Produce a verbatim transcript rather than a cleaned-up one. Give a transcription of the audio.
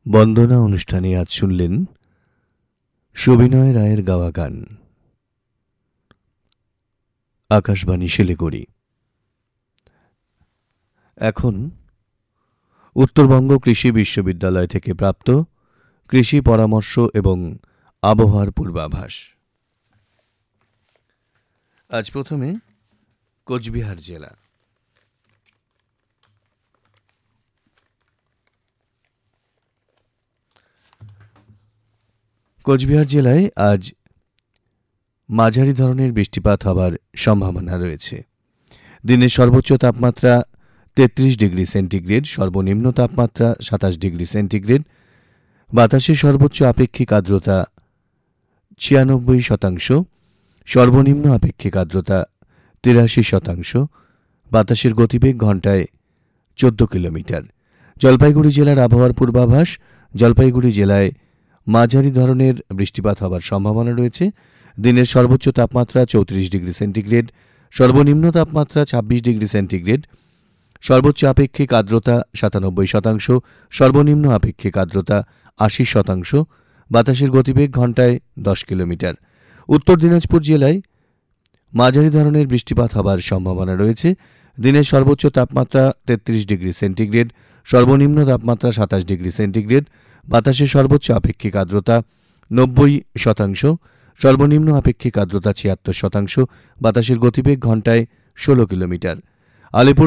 বন্দনা অনুষ্ঠানে আজ শুনলেন সবিনয় রায়ের গাওয়া গান। আকাশবাণী শিলিগুড়ি। এখন উত্তরবঙ্গ কৃষি বিশ্ববিদ্যালয় থেকে প্রাপ্ত কৃষি পরামর্শ এবং আবহাওয়ার পূর্বাভাস। আজ প্রথমে কোচবিহার জেলা। কোচবিহার জেলায় আজ মাঝারি ধরনের বৃষ্টিপাত হবার সম্ভাবনা রয়েছে। দিনের সর্বোচ্চ তাপমাত্রা তেত্রিশ ডিগ্রি সেন্টিগ্রেড, সর্বনিম্ন তাপমাত্রা সাতাশ ডিগ্রি সেন্টিগ্রেড। বাতাসের সর্বোচ্চ আপেক্ষিক আর্দ্রতা ছিয়ানব্বই শতাংশ, সর্বনিম্ন আপেক্ষিক আর্দ্রতা তিরাশি শতাংশ। বাতাসের গতিবেগ ঘন্টায় চোদ্দ কিলোমিটার। জলপাইগুড়ি জেলার আবহাওয়ার পূর্বাভাস। জলপাইগুড়ি জেলায় মাঝারি ধরনের বৃষ্টিপাত হবার সম্ভাবনা রয়েছে। দিনের সর্বোচ্চ তাপমাত্রা চৌত্রিশ ডিগ্রি সেন্টিগ্রেড, সর্বনিম্ন তাপমাত্রা ছাব্বিশ ডিগ্রি সেন্টিগ্রেড। সর্বোচ্চ আপেক্ষিক আর্দ্রতা সাতানব্বই শতাংশ, সর্বনিম্ন আপেক্ষিক আর্দ্রতা আশি শতাংশ। বাতাসের গতিবেগ ঘন্টায় দশ কিলোমিটার। উত্তর দিনাজপুর জেলায় মাঝারি ধরনের বৃষ্টিপাত হবার সম্ভাবনা রয়েছে। দিনের সর্বোচ্চ তাপমাত্রা তেত্রিশ ডিগ্রি সেন্টিগ্রেড, সর্বনিম্ন তাপমাত্রা সাতাশ ডিগ্রি সেন্টিগ্রেড। বাতাসের সর্বোচ্চ আপেক্ষিক আর্দ্রতা নব্বই শতাংশ, সর্বনিম্ন আপেক্ষিক আর্দ্রতা ছিয়াত্তর শতাংশ। বাতাসের গতিবেগ ঘন্টায় ষোলো কিলোমিটার। আলিপুর